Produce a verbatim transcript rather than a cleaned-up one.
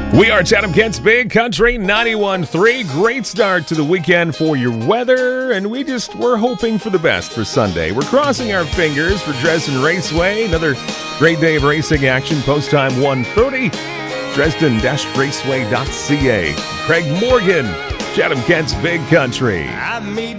We are Chatham Kent's Big Country ninety-one point three. Great start to the weekend for your weather, and we just, we're hoping for the best for Sunday. We're crossing our fingers for Dresden Raceway. Another great day of racing action. Post time one thirty. Dresden Raceway dot c a. Craig Morgan, Chatham Kent's Big Country. I meet